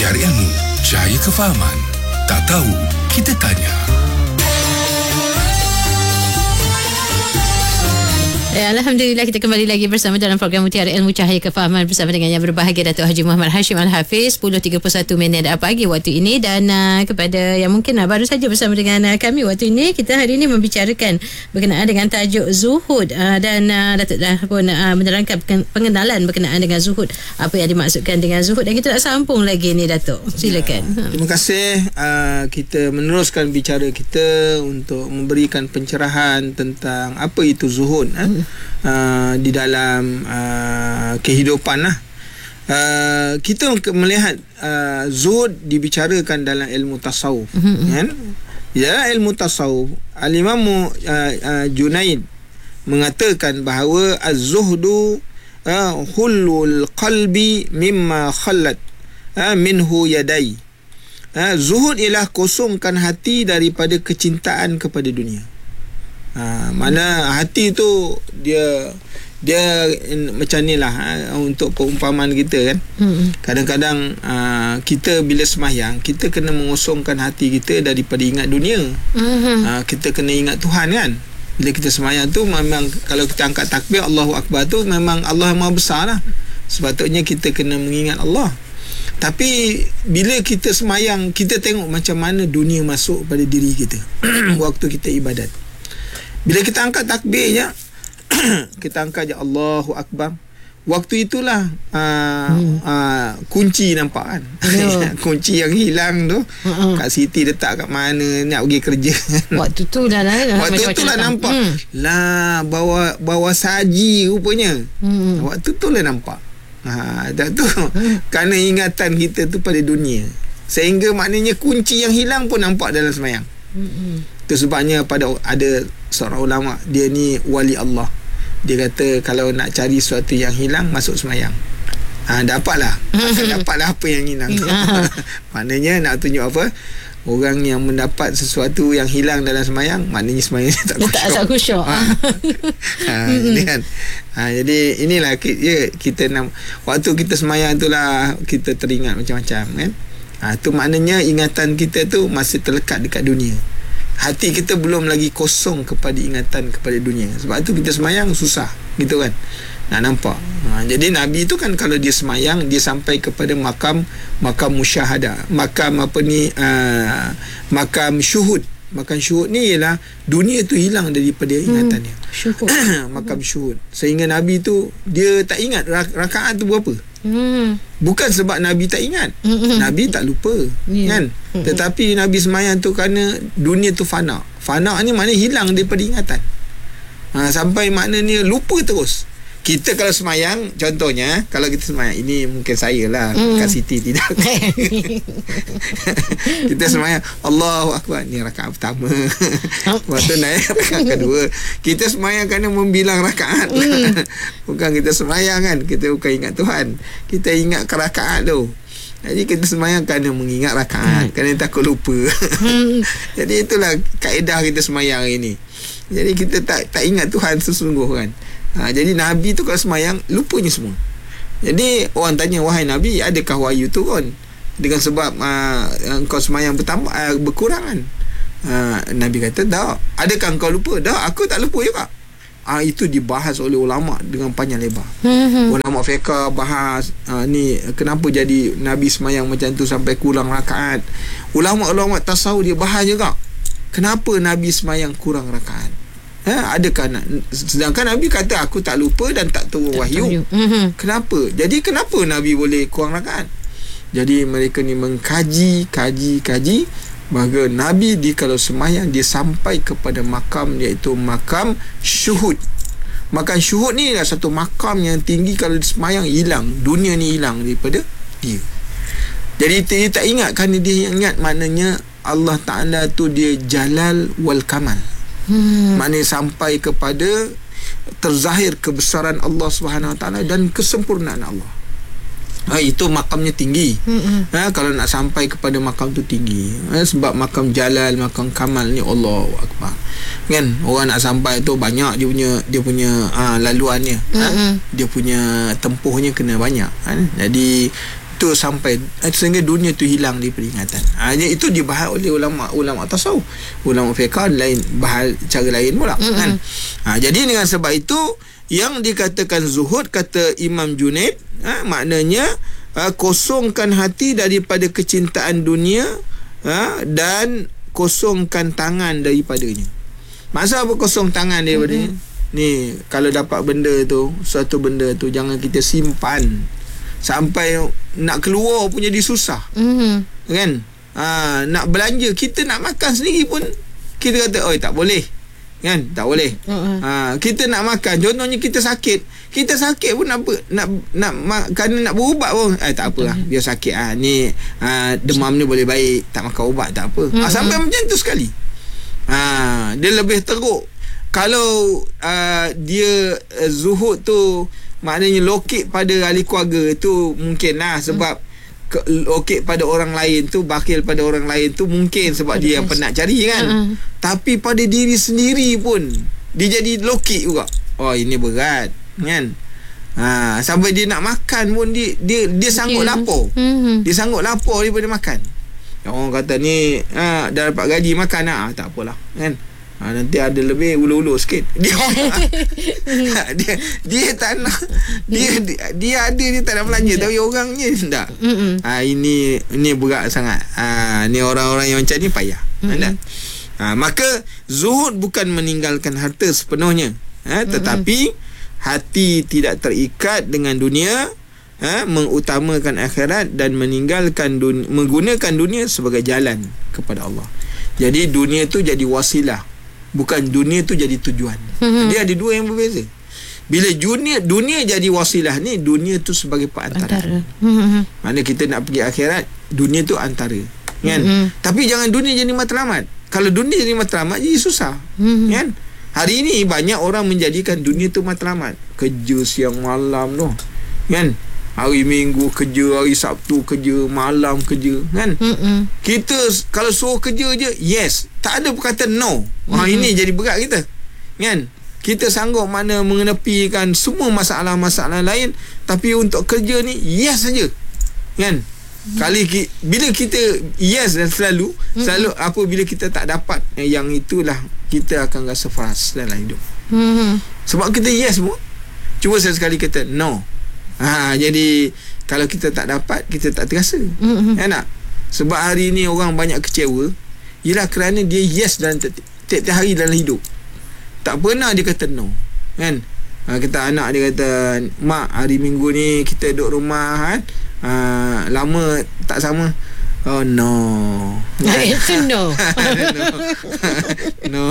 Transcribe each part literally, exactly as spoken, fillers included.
Cari ilmu, cari kefahaman. Tak tahu, kita tanya. Ya, Alhamdulillah, kita kembali lagi bersama dalam program Mutiara Ilmu Cahaya Kefahaman bersama dengan yang berbahagia Datuk Haji Muhammad Hashim Al-Hafiz. Sepuluh tiga puluh satu minit pagi waktu ini. Dan uh, kepada yang mungkin uh, baru saja bersama dengan uh, kami waktu ini, kita hari ini membicarakan berkenaan dengan tajuk zuhud, uh, dan uh, Datuk dah pun uh, menerangkan pengenalan berkenaan dengan zuhud, apa yang dimaksudkan dengan zuhud, dan kita nak sambung lagi ni, Datuk. Silakan. Ya, terima kasih. Uh, kita meneruskan bicara kita untuk memberikan pencerahan tentang apa itu zuhud. Hmm. Uh, di dalam uh, kehidupan lah. Uh, kita melihat uh, zuhud dibicarakan dalam ilmu tasawuf. Mm-hmm. Kan? Di dalam ilmu tasawuf, Al-Imam uh, uh, Junaid mengatakan bahawa az-zuhdu uh, hullul qalbi mimma khallat uh, minhu yadai. Uh, zuhud ialah kosongkan hati daripada kecintaan kepada dunia. Ha, mana hati tu dia dia macam ni lah, ha, untuk perumpamaan kita kan. Hmm. Kadang-kadang uh, kita bila semayang, kita kena mengosongkan hati kita daripada ingat dunia. Hmm. Uh, kita kena ingat Tuhan kan. Bila kita semayang tu memang, kalau kita angkat takbir Allahu Akbar tu, memang Allah yang Maha Besar lah. Sepatutnya kita kena mengingat Allah. Tapi bila kita semayang, kita tengok macam mana dunia masuk pada diri kita waktu kita ibadat. Bila kita angkat takbir je, kita angkat je Allahu Akbar, waktu itulah uh, hmm. uh, kunci nampak kan. Yeah. Kunci yang hilang tu, uh-uh. Kak Siti letak kat mana nak pergi kerja. Waktu tu lah, lah waktu tu lah nampak. Hmm. Lah bawa bawa saji rupanya. Hmm. Waktu tu lah nampak. Ha, dah tu hmm. kerana ingatan kita tu pada dunia, sehingga maknanya kunci yang hilang pun nampak dalam semayang. Hmm. Itu sebabnya pada ada seorang ulama, dia ni wali Allah, dia kata kalau nak cari sesuatu yang hilang, masuk semayang. Ha, dapatlah. Akan dapatlah apa yang hilang. Maknanya nak tunjuk apa? Orang yang mendapat sesuatu yang hilang dalam semayang, maknanya semayang tak khusyuk. Tak khusyuk. Ha. Ha, jadi kan. Ha, jadi inilah ya, kita nak, waktu kita semayang itulah kita teringat macam-macam kan. Ha, tu maknanya ingatan kita tu masih terlekat dekat dunia. Hati kita belum lagi kosong kepada ingatan kepada dunia. Sebab tu kita semayang susah gitu kan. Nak nampak. Ha, jadi Nabi tu kan kalau dia semayang, dia sampai kepada makam makam musyahadah, makam apa ni, uh, makam syuhud. Makam syuhud ni ialah dunia tu hilang daripada ingatannya. Hmm, syuhud. Makam syuhud. Sehingga Nabi tu dia tak ingat rakaat tu berapa. Hmm. Bukan sebab Nabi tak ingat. Hmm. Nabi tak lupa, yeah. Kan? Hmm. Tetapi Nabi semayang tu kerana dunia tu fana. Fana ni maknanya hilang daripada ingatan. Ha, sampai maknanya lupa terus. Kita kalau semayang, contohnya kalau kita semayang, ini mungkin saya lah, mm. Kak Siti tidak. Kita semayang Allahu Akbar, ni rakaat pertama. Lepas tu naik rakaat kedua. Kita semayang kerana membilang rakaat. Mm. Bukan kita semayang kan, kita bukan ingat Tuhan, kita ingat rakaat tu. Jadi kita semayang kerana mengingat rakaat, mm. kerana takut lupa. Mm. Jadi itulah kaedah kita semayang hari ni. Jadi kita tak tak ingat Tuhan sesungguh kan. Ha, jadi Nabi tu kalau semayang lupanya semua. Jadi orang tanya, wahai Nabi, adakah wahyu turun dengan sebab uh, engkau semayang bertambah uh, berkurang kan? Uh, Nabi kata tak. Adakah engkau lupa? Tak, aku tak lupa juga. Uh, itu dibahas oleh ulama dengan panjang lebar. Mm-hmm. Ulama fiqh bahas uh, ni kenapa jadi Nabi semayang macam tu sampai kurang rakaat. Ulama-ulama tasawuf dia bahas juga, kenapa Nabi semayang kurang rakaat. Ha, adakah nak, sedangkan Nabi kata aku tak lupa dan tak turun wahyu. Mm-hmm. Kenapa? Jadi kenapa Nabi boleh kurang rakaat? Jadi mereka ni mengkaji, kaji, kaji bahawa Nabi di kalau semayang dia sampai kepada makam, iaitu makam syuhud. Makam syuhud ni adalah satu makam yang tinggi. Kalau dia semayang, hilang, dunia ni hilang daripada dia. Jadi dia tak ingat, kerana dia ingat maknanya Allah Ta'ala tu dia jalal wal kamal. Hmm. Maknanya sampai kepada terzahir kebesaran Allah Subhanahu Wa Taala dan kesempurnaan Allah. Ha, itu makamnya tinggi. Hmm. Ha, kalau nak sampai kepada makam tu tinggi. Ha, sebab makam jalal, makam kamal ni Allahu Akbar. Kan orang nak sampai tu banyak dia punya dia punya ha, laluannya. Hmm. Ha, dia punya tempuhnya kena banyak. Ha, jadi tu sampai sehingga dunia tu hilang di peringatan. Ha, itu dibahas oleh ulama ulama tasawuf, ulama fiqh lain, bahas cara lain pula mm-hmm. kan. Ha, jadi dengan sebab itu yang dikatakan zuhud, kata Imam Junaid, ha, maknanya ha, kosongkan hati daripada kecintaan dunia, ha, dan kosongkan tangan daripadanya. Maksud apa kosong tangan daripadanya? Mm-hmm. Ni kalau dapat benda tu, suatu benda tu jangan kita simpan sampai nak keluar pun jadi susah. Mm-hmm. Kan? Ha, nak belanja, kita nak makan sendiri pun kita kata, oi tak boleh. Kan? Tak boleh. Uh-huh. Ha, kita nak makan, contohnya kita sakit. Kita sakit pun nak nak nak makan, nak berubat pun. Eh tak apalah, uh-huh. biar sakit ah. Ni ha, demam ni boleh baik, tak makan ubat tak apa. Uh-huh. Ha, sampai macam tu sekali. Ha, dia lebih teruk. Kalau uh, dia uh, zuhud tu maknanya lokek pada ahli keluarga tu mungkinlah, sebab ke, lokek pada orang lain tu, bakhil pada orang lain tu mungkin sebab dia yang penat cari kan. Uh-huh. Tapi pada diri sendiri pun dia jadi lokek juga. Oh ini berat kan. Ha, sampai dia nak makan pun dia dia dia sanggup okay. lapar. Uh-huh. Dia sanggup lapar daripada makan. Orang kata ni ha, dah dapat gaji makan ah, tak apalah kan. Ha, nanti ada lebih ulu-ulu sikit. Dia dia dia tak nak, dia, dia dia ada dia tak nak belanja, tapi orangnya tak. Ha, ini ini berat sangat. Ha, ni orang-orang yang macam ni payah. Kan? Ha, maka zuhud bukan meninggalkan harta sepenuhnya, ha, tetapi hati tidak terikat dengan dunia, ha, mengutamakan akhirat dan meninggalkan dunia, menggunakan dunia sebagai jalan kepada Allah. Jadi dunia tu jadi wasilah, bukan dunia tu jadi tujuan. Hmm. Dia ada dua yang berbeza. Bila dunia dunia jadi wasilah ni, dunia tu sebagai perantara. Hmm. Mana kita nak pergi akhirat, dunia tu antara. Kan? Hmm. Tapi jangan dunia jadi matlamat. Kalau dunia jadi matlamat, jadi susah. Hmm. Kan? Hari ini banyak orang menjadikan dunia tu matlamat. Kerja siang malam tu. Kan? Hari Minggu kerja, hari Sabtu kerja, malam kerja, kan? Mm-mm. Kita kalau suruh kerja je, yes, tak ada perkataan no. Ha, ini jadi berat kita, kan? Kita sanggup mana mengenepikan semua masalah-masalah lain, tapi untuk kerja ni yes saja, kan? Mm. Kali ki, bila kita yes dan selalu, Mm-mm. selalu apa bila kita tak dapat yang itulah kita akan rasa frust dalam hidup. Mm-hmm. Sebab kita yes semua, cuba sekali kata no. Ha, jadi kalau kita tak dapat, kita tak terasa. Mm-hmm. Kan tak? Sebab hari ni orang banyak kecewa, ialah kerana dia yes dalam tiap-tiap hari dalam hidup. Tak pernah dia kata no. Kan? Ha, kita anak dia kata, mak hari Minggu ni kita duduk rumah kan? Ha, lama tak sama. Oh no. Nah, itu no. No.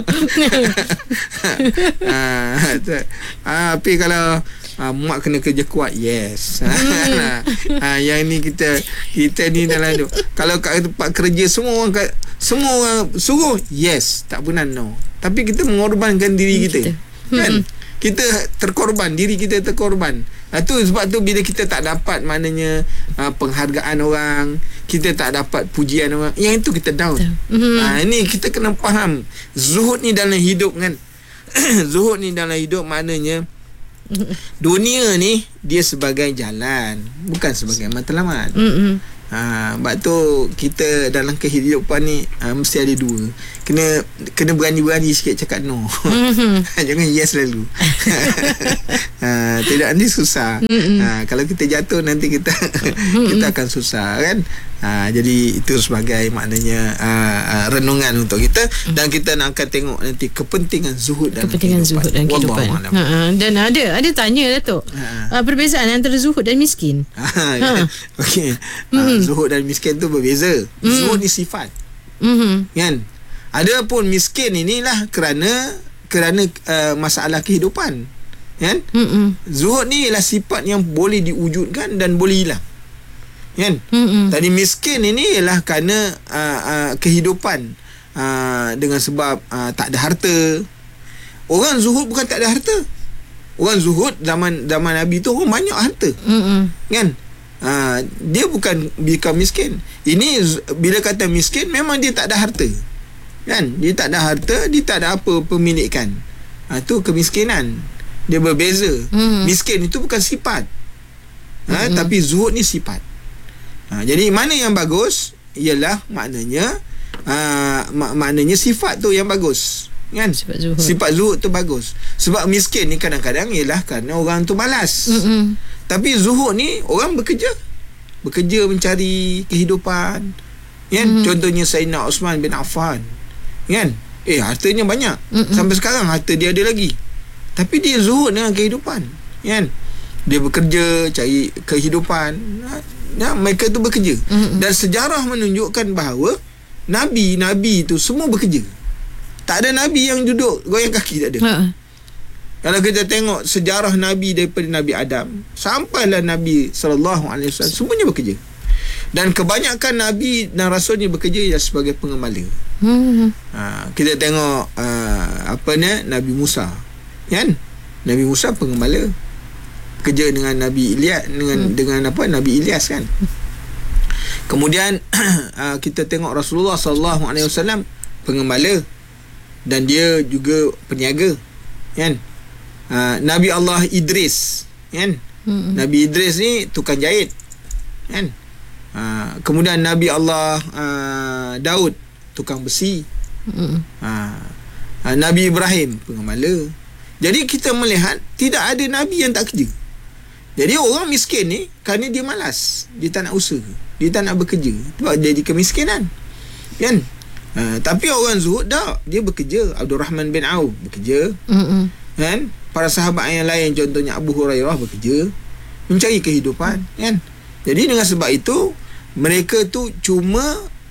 Ah, ha, tapi kalau ha, mak kena kerja kuat, yes. Ha, ha, yang ni kita kita ni dalam hidup. Kalau kat tempat kerja semua orang kat, semua orang suruh, yes, tak pernah no. Tapi kita mengorbankan diri kita. Kan? Kita terkorban, diri kita terkorban. Ha, tu sebab tu bila kita tak dapat maknanya ha, penghargaan orang, kita tak dapat pujian orang, yang itu kita down. Mm-hmm. Ha, ini kita kena faham zuhud ni dalam hidup kan. Zuhud ni dalam hidup maknanya dunia ni dia sebagai jalan, bukan sebagai matlamat. Mm-hmm. Ha, sebab tu kita dalam kehidupan ni ha, mesti ada dua. Kena kena berani-berani sikit cakap no. Mm-hmm. Jangan yes selalu. Ha, tidak, ni susah. Mm-hmm. Ha, kalau kita jatuh nanti kita mm-hmm. kita akan susah kan. Ha, jadi itu sebagai maknanya uh, uh, renungan untuk kita, mm-hmm. dan kita nak akan tengok nanti kepentingan zuhud dalam kepentingan kehidupan. Zuhud dalam kehidupan. Ha, dan ada ada tanya Datuk. Ha. Uh, perbezaan antara zuhud dan miskin. Ha, ha. Okey. Mm-hmm. Uh, zuhud dan miskin tu berbeza. Mm-hmm. Zuhud ni sifat. Mm-hmm. Kan? Adapun miskin inilah kerana kerana uh, masalah kehidupan. Kan? Mm-hmm. Zuhud ni ialah sifat yang boleh diwujudkan dan boleh hilang. Kan? Mm-hmm. Tadi miskin ini ialah kerana uh, uh, kehidupan uh, dengan sebab uh, tak ada harta. Orang zuhud bukan tak ada harta. Orang zuhud zaman zaman Nabi tu orang banyak harta. Mm-hmm. Kan? Uh, dia bukan bukan miskin. Ini bila kata miskin memang dia tak ada harta. Kan? Dia tak ada harta, dia tak ada apa pemilikan. Ah, tu kemiskinan. Dia berbeza. Mm. Miskin itu bukan sifat. Ha, mm-hmm. Tapi zuhud ni sifat. Ha, jadi mana yang bagus ialah maknanya uh, mak- maknanya sifat tu yang bagus, kan? Sifat zuhud. Sifat zuhud tu bagus. Sebab miskin ni kadang-kadang ialah kerana orang tu malas. Mm-mm. Tapi zuhud ni orang bekerja. Bekerja mencari kehidupan. Kan? Mm-hmm. Contohnya Sayyidina Osman bin Affan. Kan? Eh, hartanya banyak. Mm-mm. Sampai sekarang harta dia ada lagi. Tapi dia zuhud dengan kehidupan. Kan? Dia bekerja cari kehidupan. Ya, mereka tu bekerja. Mm-mm. Dan sejarah menunjukkan bahawa Nabi-Nabi tu semua bekerja. Tak ada Nabi yang duduk goyang kaki, tak ada. Ha. Kalau kita tengok sejarah Nabi daripada Nabi Adam sampailah Nabi sallallahu alaihi wasallam, semuanya bekerja. Dan kebanyakan Nabi dan Rasulnya bekerja ya sebagai pengembala. Hmm. Ha, kita tengok uh, apa ni, Nabi Musa, kan? Nabi Musa pengembala, kerja dengan Nabi Ilyas, dengan hmm. dengan apa, Nabi Ilyas, kan? Kemudian uh, kita tengok Rasulullah sallallahu alaihi wasallam pengembala dan dia juga peniaga, kan? Uh, Nabi Allah Idris, kan? Hmm. Nabi Idris ni tukang jahit, kan? Uh, kemudian Nabi Allah uh, Daud tukang besi. Hmm. Uh, uh, Nabi Ibrahim pengembala. Jadi kita melihat tidak ada Nabi yang tak kerja. Jadi orang miskin ni kerana dia malas, dia tak nak usaha, dia tak nak bekerja, sebab jadi kemiskinan, kan? Uh, tapi orang zuhud tak, dia bekerja. Abdul Rahman bin Auf bekerja. Mm-mm. Kan? Para sahabat yang lain contohnya Abu Hurairah bekerja mencari kehidupan, kan? Jadi dengan sebab itu mereka tu cuma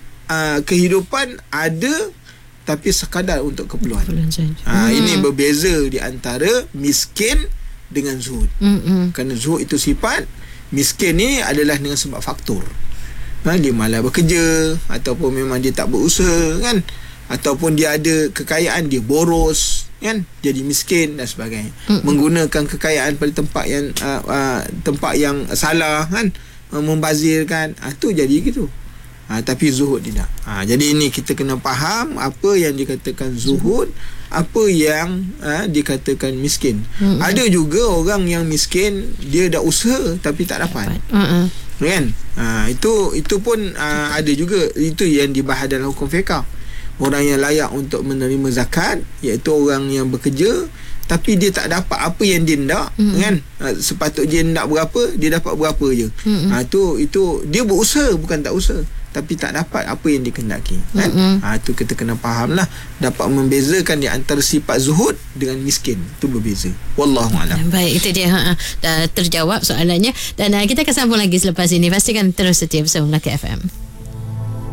uh, kehidupan ada tapi sekadar untuk keperluan. Ha, ini berbeza di antara miskin dengan zuhud. Mm-mm. Kerana zuhud itu sifat, miskin ni adalah dengan sebab faktor. Ha, dia malas bekerja, ataupun memang dia tak berusaha, kan? Ataupun dia ada kekayaan, dia boros, kan? Jadi miskin dan sebagainya. Mm-mm. Menggunakan kekayaan pada tempat yang uh, uh, tempat yang salah, kan? Uh, membazirkan. Ah, tu jadi gitu. Ha, tapi zuhud tidak. Ha, jadi ini kita kena faham apa yang dikatakan zuhud, apa yang ha, dikatakan miskin. Hmm. Ada juga orang yang miskin, dia dah usaha tapi tak dapat. Hmm. Kan? Ha, itu itu pun ha, ada juga. Itu yang dibahas dalam hukum fiqh. Orang yang layak untuk menerima zakat iaitu orang yang bekerja tapi dia tak dapat apa yang dia nak, hmm. kan? Ha, sepatutnya dia nak berapa, dia dapat berapa je. Hmm. Ha, itu itu dia berusaha, bukan tak usaha, tapi tak dapat apa yang dikehendaki, kan? Mm-hmm. Ha, tu kita kena faham lah. Dapat membezakan di antara sifat zuhud dengan miskin, tu berbeza. Wallahualam. Baik, itu dia. Ha, dah terjawab soalannya. Dan uh, kita akan sambung lagi selepas ini. Pastikan terus setia bersama Melaka F M.